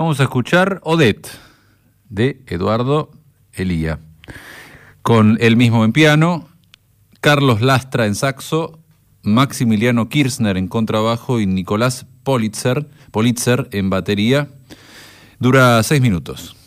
Vamos a escuchar Odette, de Eduardo Elía, con él mismo en piano, Carlos Lastra en saxo, Maximiliano Kirchner en contrabajo y Nicolás Politzer en batería. Dura 6 minutos.